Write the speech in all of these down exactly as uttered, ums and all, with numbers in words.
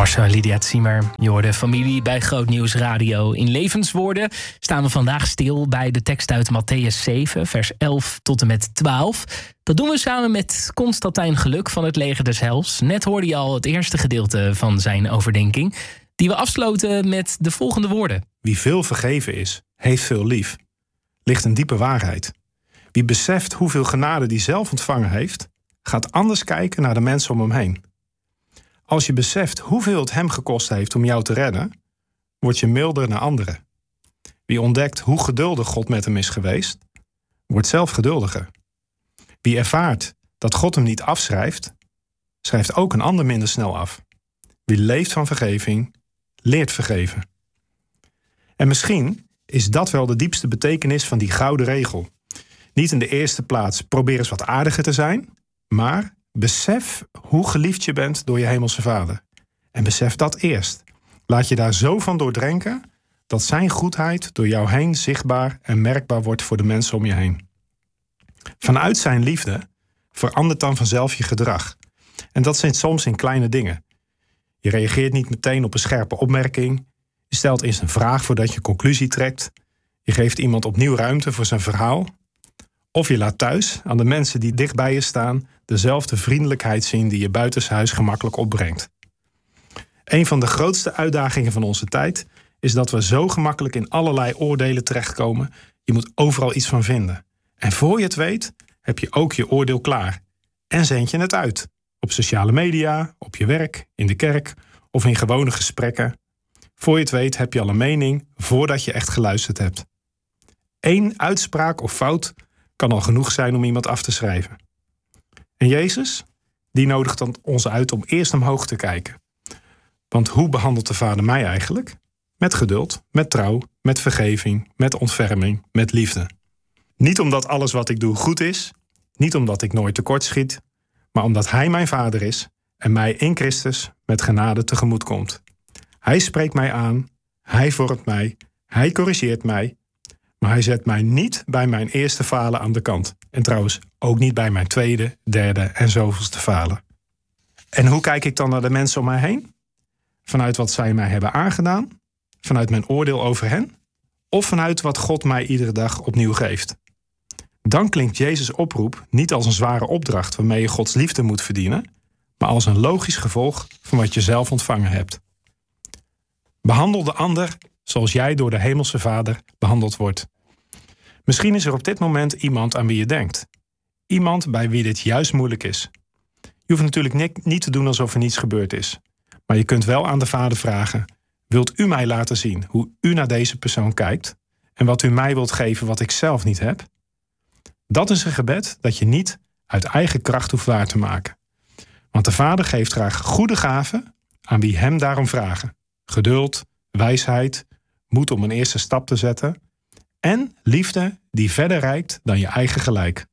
Marcel Lydia Ziemer, je hoorde Familie bij Groot Nieuws Radio. In Levenswoorden staan we vandaag stil bij de tekst uit Mattheüs zeven, vers elf tot en met twaalf. Dat doen we samen met Constantijn Geluk van het Leger des Heils. Net hoorde je al het eerste gedeelte van zijn overdenking, die we afsloten met de volgende woorden. Wie veel vergeven is, heeft veel lief. Ligt een diepe waarheid. Wie beseft hoeveel genade die zelf ontvangen heeft, gaat anders kijken naar de mensen om hem heen. Als je beseft hoeveel het hem gekost heeft om jou te redden, word je milder naar anderen. Wie ontdekt hoe geduldig God met hem is geweest, wordt zelf geduldiger. Wie ervaart dat God hem niet afschrijft, schrijft ook een ander minder snel af. Wie leeft van vergeving, leert vergeven. En misschien is dat wel de diepste betekenis van die gouden regel. Niet in de eerste plaats probeer eens wat aardiger te zijn, maar besef hoe geliefd je bent door je hemelse Vader. En besef dat eerst. Laat je daar zo van doordrenken dat zijn goedheid door jou heen zichtbaar en merkbaar wordt voor de mensen om je heen. Vanuit zijn liefde verandert dan vanzelf je gedrag. En dat zit soms in kleine dingen. Je reageert niet meteen op een scherpe opmerking. Je stelt eerst een vraag voordat je conclusie trekt. Je geeft iemand opnieuw ruimte voor zijn verhaal. Of je laat thuis aan de mensen die dicht bij je staan dezelfde vriendelijkheid zien die je buitenshuis gemakkelijk opbrengt. Een van de grootste uitdagingen van onze tijd is dat we zo gemakkelijk in allerlei oordelen terechtkomen. Je moet overal iets van vinden. En voor je het weet, heb je ook je oordeel klaar. En zend je het uit. Op sociale media, op je werk, in de kerk of in gewone gesprekken. Voor je het weet heb je al een mening voordat je echt geluisterd hebt. Eén uitspraak of fout kan al genoeg zijn om iemand af te schrijven. En Jezus, die nodigt dan ons uit om eerst omhoog te kijken. Want hoe behandelt de Vader mij eigenlijk? Met geduld, met trouw, met vergeving, met ontferming, met liefde. Niet omdat alles wat ik doe goed is, niet omdat ik nooit tekortschiet, maar omdat Hij mijn Vader is en mij in Christus met genade tegemoet komt. Hij spreekt mij aan, Hij vormt mij, Hij corrigeert mij, maar Hij zet mij niet bij mijn eerste falen aan de kant. En trouwens ook niet bij mijn tweede, derde en zoveelste falen. En hoe kijk ik dan naar de mensen om mij heen? Vanuit wat zij mij hebben aangedaan? Vanuit mijn oordeel over hen? Of vanuit wat God mij iedere dag opnieuw geeft? Dan klinkt Jezus' oproep niet als een zware opdracht waarmee je Gods liefde moet verdienen, maar als een logisch gevolg van wat je zelf ontvangen hebt. Behandel de ander zoals jij door de hemelse Vader behandeld wordt. Misschien is er op dit moment iemand aan wie je denkt. Iemand bij wie dit juist moeilijk is. Je hoeft natuurlijk niet te doen alsof er niets gebeurd is. Maar je kunt wel aan de Vader vragen: wilt u mij laten zien hoe u naar deze persoon kijkt en wat u mij wilt geven wat ik zelf niet heb? Dat is een gebed dat je niet uit eigen kracht hoeft waar te maken. Want de Vader geeft graag goede gaven aan wie hem daarom vragen. Geduld, wijsheid, moed om een eerste stap te zetten en liefde die verder reikt dan je eigen gelijk.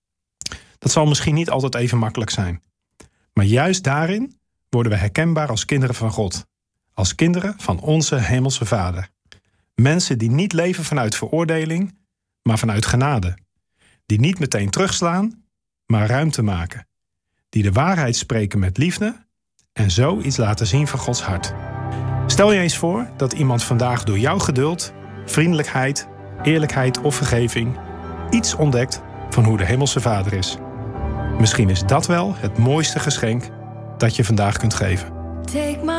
Dat zal misschien niet altijd even makkelijk zijn. Maar juist daarin worden we herkenbaar als kinderen van God. Als kinderen van onze hemelse Vader. Mensen die niet leven vanuit veroordeling, maar vanuit genade. Die niet meteen terugslaan, maar ruimte maken. Die de waarheid spreken met liefde en zo iets laten zien van Gods hart. Stel je eens voor dat iemand vandaag door jouw geduld, vriendelijkheid, eerlijkheid of vergeving iets ontdekt van hoe de hemelse Vader is. Misschien is dat wel het mooiste geschenk dat je vandaag kunt geven.